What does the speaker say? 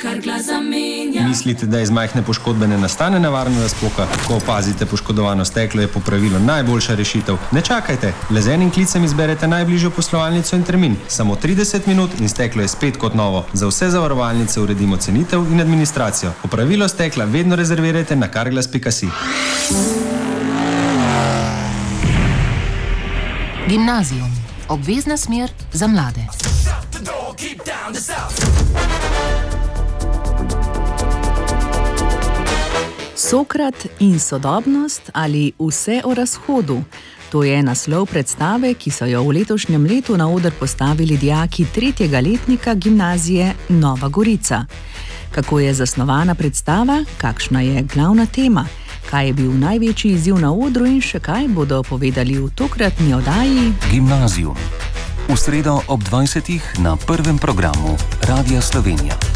Mislite, da iz majhne poškodbe ne nastane nevarna razpoka? Ko opazite poškodovano steklo, je po pravilu najboljša rešitev. Ne čakajte, le z enim klicem izberete najbližjo poslovalnico in termin. Samo 30 minut in steklo je spet kot novo. Za vse zavarovalnice uredimo cenitev in administracijo. Popravilo stekla vedno rezervirajte na carglass.si. Gimnazijum. Obvezna smer za mlade. Sokrat in sodobnost ali vse o razhodu? To je naslov predstave, ki so jo v letošnjem letu na oder postavili dijaki 3. letnika gimnazije Nova Gorica. Kako je zasnovana predstava, kakšna je glavna tema, kaj je bil največji izziv na odru in še kaj bodo povedali v tokratni oddaji Gimnazijum. V sredo ob 20. na prvem programu Radia Slovenija.